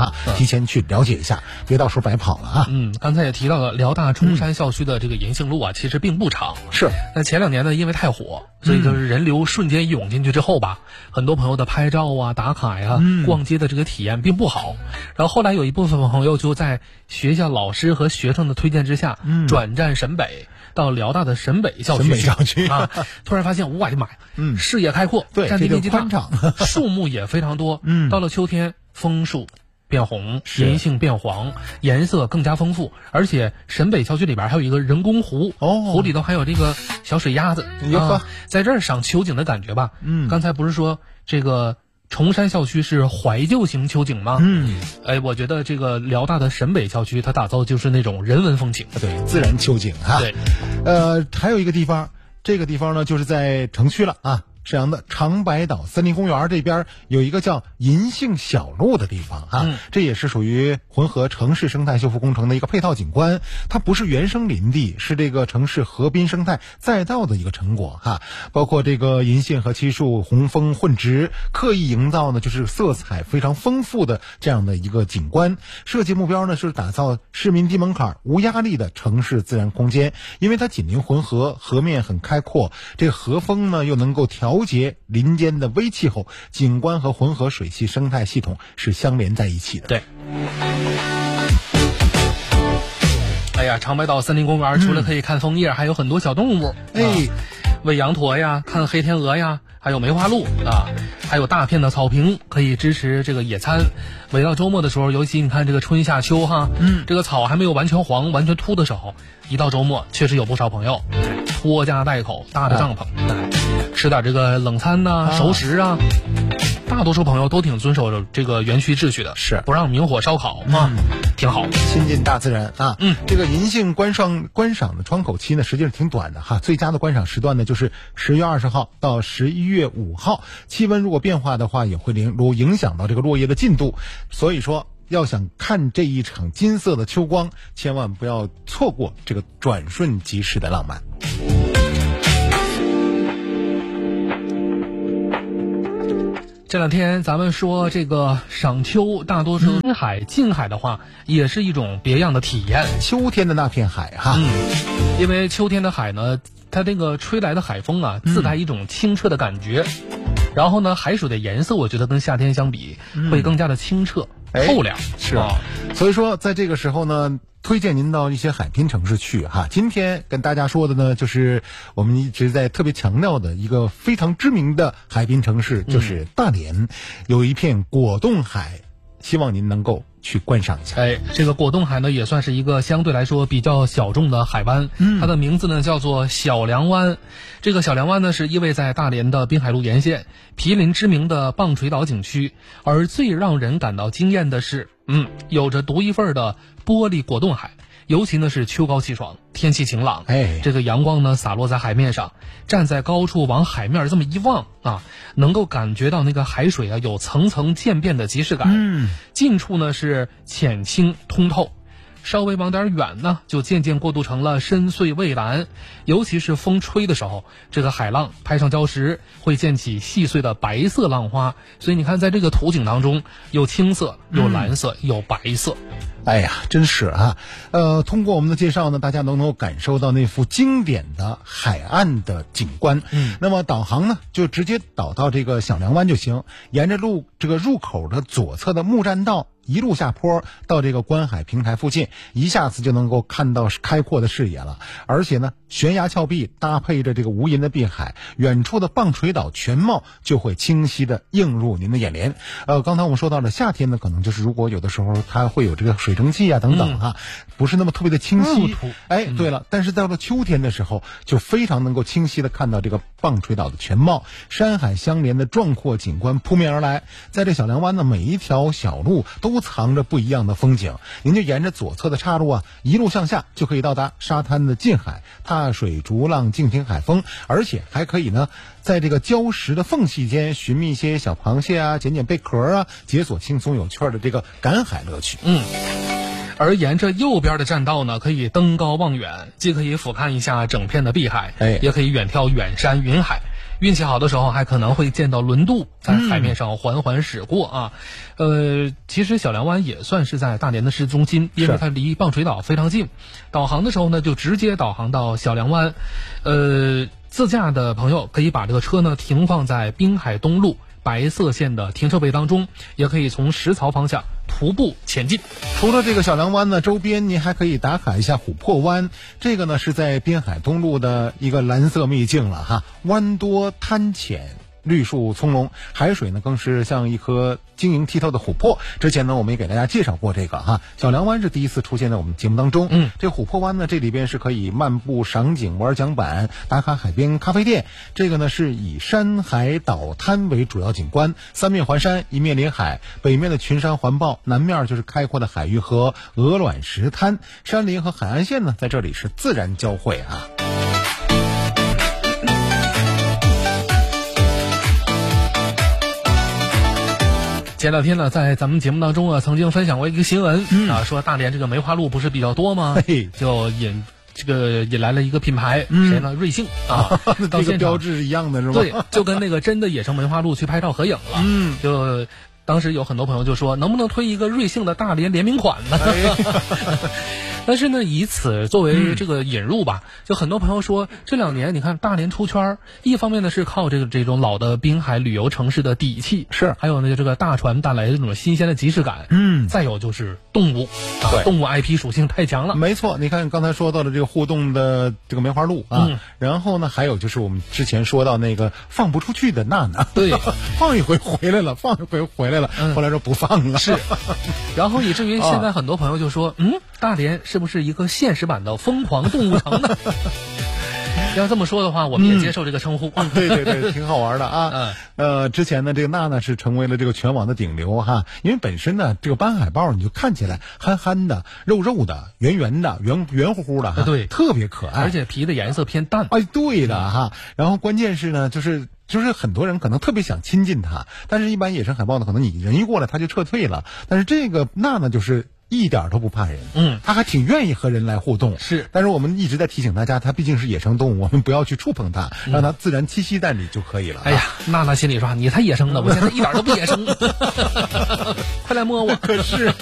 哈，提前去了解一下，别到时候白跑了啊。 刚才也提到了辽大崇山校区的这个银杏路啊，其实并不长。 是。 那前2年呢，因为太火，所以就是人流瞬间涌进去之后吧，很多朋友的拍照啊、打卡呀、逛街的这个体验并不好。然后后来有一部分朋友就在学校老师和学生的推荐之下，转战沈北。到辽大的沈北校区啊，突然发现，我的妈呀，视野开阔， 对， 占地面积大，树木也非常多。到了秋天，枫树变红，银杏变黄，颜色更加丰富。而且沈北校区里边还有一个人工湖，湖里头还有这个小水鸭子，在这儿赏秋景的感觉吧。刚才不是说这个崇山校区是怀旧型秋景吗？我觉得这个辽大的沈北校区，它打造就是那种人文风情， 对，自然秋景哈。 对， 还有一个地方，这个地方呢就是在城区了啊。沈阳的长白岛森林公园这边有一个叫银杏小路的地方啊，这也是属于浑河城市生态修复工程的一个配套景观，它不是原生林地，是这个城市河滨生态再造的一个成果哈。包括这个银杏和漆树红枫混植，刻意营造呢就是色彩非常丰富的这样的一个景观。设计目标呢是打造市民低门槛无压力的城市自然空间，因为它紧邻浑河，河面很开阔，这个河风呢又能够调节林间的微气候，景观和浑河水系生态系统是相连在一起的。 对。哎呀，长白岛森林公园除了可以看枫叶，还有很多小动物，喂羊驼呀，看黑天鹅呀，还有梅花鹿啊，还有大片的草坪可以支持这个野餐。每到周末的时候，尤其你看这个春夏秋哈，这个草还没有完全黄完全秃的时候，一到周末确实有不少朋友拖家带口搭着帐篷，吃点这个冷餐呐、熟食啊。大多数朋友都挺遵守这个园区秩序的， 是不让明火烧烤啊，挺好， 亲近大自然啊。这个银杏观赏的窗口期呢，实际上挺短的哈。最佳的观赏时段呢，就是10月20号到11月5号。气温如果变化的话，也会影响到这个落叶的进度。所以说，要想看这一场金色的秋光，千万不要错过这个转瞬即逝的浪漫。 这2天咱们说这个赏秋，大多数近海的话，也是一种别样的体验。 秋天的那片海哈， 因为秋天的海呢，它这个吹来的海风啊，自带一种清澈的感觉。然后呢，海水的颜色，我觉得跟夏天相比，会更加的清澈透亮。 是啊，所以说在这个时候呢，推荐您到一些海滨城市去哈。今天跟大家说的呢，就是我们一直在特别强调的一个非常知名的海滨城市，就是大连，有一片果冻海，希望您能够去观赏一下。 这个果冻海呢，也算是一个相对来说比较小众的海湾，它的名字呢叫做小梁湾。这个小梁湾呢是依偎在大连的滨海路沿线，毗邻知名的棒槌岛景区。而最让人感到惊艳的是，有着独一份的玻璃果冻海。尤其呢是秋高气爽，天气晴朗，这个阳光呢洒落在海面上，站在高处往海面这么一望啊，能够感觉到那个海水啊有层层渐变的即视感。近处呢是浅清通透，稍微往点远呢就渐渐过渡成了深邃蔚蓝。尤其是风吹的时候，这个海浪拍上礁石，会溅起细碎的白色浪花。所以你看，在这个图景当中，有青色，有蓝色，有白色。 哎呀，真是啊！通过我们的介绍呢，大家都能够感受到那幅经典的海岸的景观。那么导航呢，就直接导到这个小梁湾就行，沿着这个入口的左侧的木栈道，一路下坡到这个观海平台附近，一下子就能够看到开阔的视野了。而且呢，悬崖峭壁搭配着这个无垠的碧海，远处的棒槌岛全貌就会清晰的映入您的眼帘。刚才我们说到了夏天呢，可能就是如果有的时候它会有这个水蒸气啊等等啊，不是那么特别的清晰。对了，但是到了秋天的时候，就非常能够清晰的看到这个棒槌岛的全貌，山海相连的壮阔景观扑面而来。在这小梁湾的每一条小路都藏着不一样的风景，您就沿着左侧的岔路啊，一路向下就可以到达沙滩的近海，踏水逐浪，静听海风，而且还可以呢，在这个礁石的缝隙间寻觅一些小螃蟹啊，捡贝壳啊，解锁轻松有趣的这个赶海乐趣。 而沿着右边的栈道呢，可以登高望远，既可以俯瞰一下整片的碧海，也可以远眺远山云海。 运气好的时候还可能会见到轮渡在海面上缓缓驶过啊。其实小梁湾也算是在大连的市中心，因为它离棒槌岛非常近。导航的时候呢，就直接导航到小梁湾。自驾的朋友可以把这个车呢停放在滨海东路白色线的停车位当中，也可以从石槽方向徒步前进。 除了这个小梁湾呢，周边您还可以打卡一下琥珀湾，这个呢是在滨海东路的一个蓝色秘境了哈，湾多滩浅，绿树葱茏，海水呢更是像一颗晶莹剔透的琥珀。之前呢我们也给大家介绍过这个哈，小梁湾是第一次出现在我们节目当中。这琥珀湾呢，这里边是可以漫步赏景、玩桨板、打卡海边咖啡店。这个呢是以山海岛滩为主要景观，三面环山，一面临海，北面的群山环抱，南面就是开阔的海域和鹅卵石滩，山林和海岸线呢在这里是自然交汇啊。 前两天呢，在咱们节目当中啊，曾经分享过一个新闻说大连这个梅花鹿不是比较多吗？就引来了一个品牌，谁呢？瑞幸啊， 到这个标志是一样的是吧？ 对，就跟那个真的野生梅花鹿去拍照合影了。就当时有很多朋友就说，能不能推一个瑞幸的大连联名款呢？但是呢，以此作为这个引入吧，就很多朋友说，这2年你看大连出圈，一方面呢是靠这种老的滨海旅游城市的底气， 是， 还有呢这个大船带来的这种新鲜的即视感，再有就是动物，动物 IP 属性太强了。 没错，你看刚才说到的这个互动的这个梅花鹿啊，然后呢还有就是我们之前说到那个放不出去的娜娜， 对， 放一回回来了，放一回回来了，后来说不放了， 是。然后以至于现在很多朋友就说，大连是不是一个现实版的疯狂动物城呢？要这么说的话，我们也接受这个称呼。 对对对，挺好玩的啊。之前呢，这个娜娜是成为了这个全网的顶流哈，因为本身呢，这个斑海豹你就看起来憨憨的、肉肉的、圆圆的、圆乎乎的哈， 对， 特别可爱， 而且皮的颜色偏淡。 哎，对的哈。然后关键是呢，就是很多人可能特别想亲近它，但是一般野生海豹呢，可能你人一过来它就撤退了，但是这个娜娜就是一点都不怕人，他还挺愿意和人来互动。 是， 但是我们一直在提醒大家，它毕竟是野生动物，我们不要去触碰它，让它自然栖息在里就可以了。 哎呀，娜娜心里说，你才野生呢，我现在一点都不野生，快来摸我。 可是